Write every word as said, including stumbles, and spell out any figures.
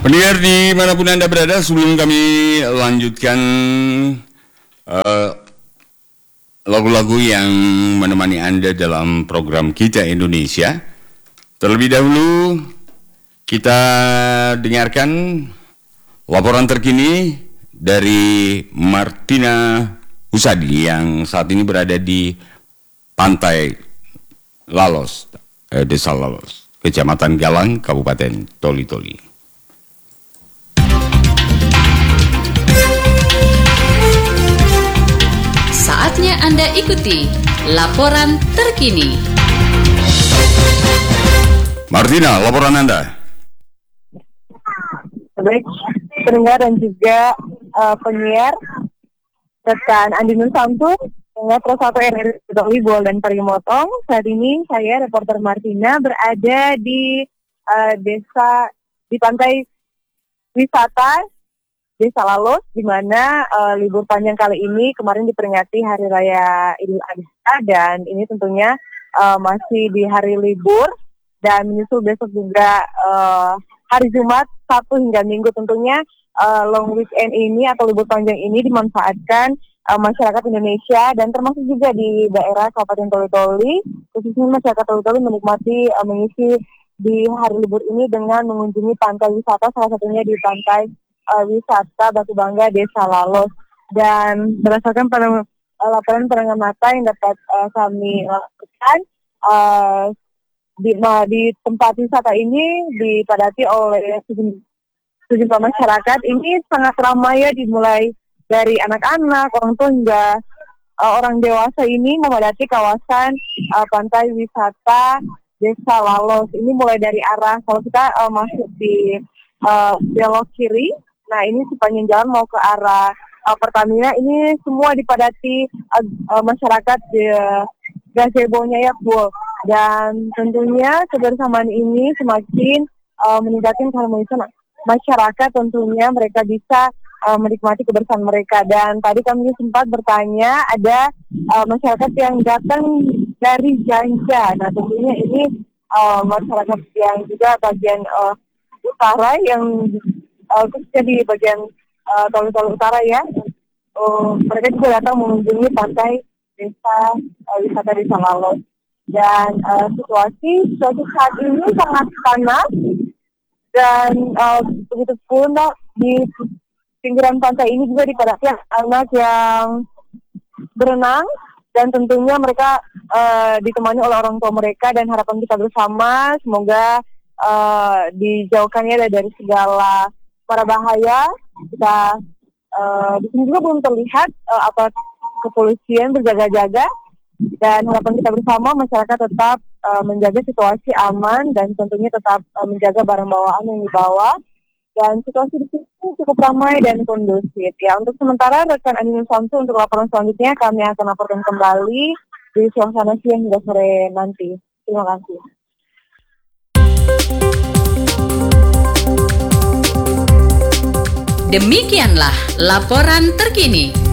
Pendengar dimanapun Anda berada, sebelum kami lanjutkan uh, lagu-lagu yang menemani Anda dalam program Kita Indonesia, terlebih dahulu kita dengarkan laporan terkini dari Martina Husadi yang saat ini berada di Pantai Lalos, eh, Desa Lalos, Kecamatan Galang, Kabupaten Toli-Toli. Saatnya Anda ikuti laporan terkini. Martina, laporan Anda. Baik, pendengar dan juga uh, penyiar, rekan Andi Nur Samsun, pendengar Pro satu R R I Toli Bol dan Parimotong. Saat ini saya, reporter Martina, berada di uh, desa, di pantai wisata Desa Lalos, di mana uh, libur panjang kali ini kemarin diperingati Hari Raya Idul Adha, dan ini tentunya uh, masih di hari libur dan menyusul besok juga uh, hari Jumat, Sabtu hingga Minggu. Tentunya uh, long weekend ini atau libur panjang ini dimanfaatkan uh, masyarakat Indonesia dan termasuk juga di daerah Kabupaten Toli-Toli, khususnya masyarakat Toli-Toli menikmati uh, mengisi di hari libur ini dengan mengunjungi pantai wisata, salah satunya di pantai Uh, wisata Batu Bangga Desa Lalos. Dan berdasarkan pada uh, laporan pandangan mata yang dapat uh, kami lakukan, uh, di, uh, di tempat wisata ini dipadati oleh sejumlah masyarakat. Ini sangat ramai ya, dimulai dari anak-anak, orang tua hingga uh, orang dewasa ini memadati kawasan uh, pantai wisata Desa Lalos. Ini mulai dari arah, kalau kita uh, masuk di uh, belok kiri, nah ini sepanjang jalan mau ke arah uh, Pertamina, ini semua dipadati uh, uh, masyarakat di uh, gazebo-nya ya, Bu. Dan tentunya kebersamaan ini semakin uh, meningkatkan keharmonisan masyarakat, tentunya mereka bisa uh, menikmati kebersamaan mereka. Dan tadi kami sempat bertanya, ada uh, masyarakat yang datang dari Janja. Nah tentunya ini uh, masyarakat yang juga bagian uh, utara yang Uh, khususnya di bagian uh, Toli-Toli Utara ya, uh, mereka juga datang mengunjungi pantai desa uh, wisata Desa Lalos. Dan uh, situasi situasi saat ini sangat panas dan uh, begitu pun uh, di pinggiran pantai ini juga dipadati anak yang berenang, dan tentunya mereka uh, ditemani oleh orang tua mereka, dan harapan kita bersama semoga uh, dijauhkannya dari segala para bahaya. Kita uh, di sini juga belum terlihat uh, apa kepolisian berjaga-jaga, dan harapan kita bersama masyarakat tetap uh, menjaga situasi aman dan tentunya tetap uh, menjaga barang bawaan yang dibawa, dan situasi di sini cukup ramai dan kondusif ya. Untuk sementara rekan Andi Samsu, untuk laporan selanjutnya kami akan laporkan kembali di suasana siang hingga sore nanti. Terima kasih. Demikianlah laporan terkini.